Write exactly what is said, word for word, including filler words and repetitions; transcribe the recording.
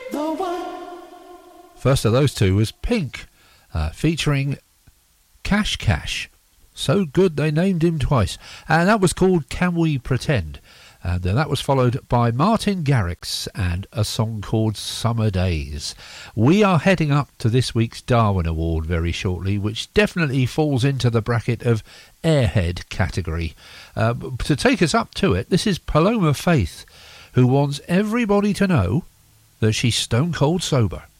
The one. First of those two was Pink, uh, featuring Cash Cash. So good they named him twice. And that was called Can We Pretend? And uh, that was followed by Martin Garrix and a song called Summer Days. We are heading up to this week's Darwin Award very shortly, which definitely falls into the bracket of Airhead category. Uh, to take us up to it, this is Paloma Faith, who wants everybody to know that she's stone cold sober.